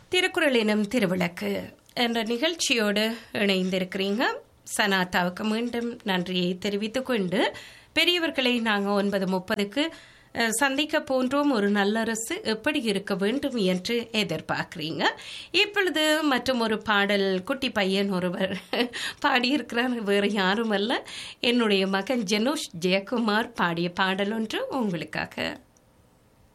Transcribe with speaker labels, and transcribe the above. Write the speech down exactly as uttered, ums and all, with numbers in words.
Speaker 1: திருக்குறள் எனும் திருவிளக்கு என்ற நிகழ்ச்சியோடு இணைந்திருக்கிறீங்க. சனாதாவுக்கு மீண்டும் நன்றியை தெரிவித்துக் கொண்டு, பெரியவர்களை நாங்கள் ஒன்பது முப்பதுக்கு சந்திக்க போன்றோம். ஒரு நல்லரசு எப்படி இருக்க வேண்டும் என்று எதிர்பார்க்கிறீங்க. இப்பொழுது மற்றும் ஒரு பாடல் குட்டி பையன் ஒருவர் பாடியிருக்கிறார். வேறு யாரும் அல்ல, என்னுடைய மகன் ஜெனோஷ் ஜெயக்குமார் பாடிய பாடல் ஒன்று உங்களுக்காக.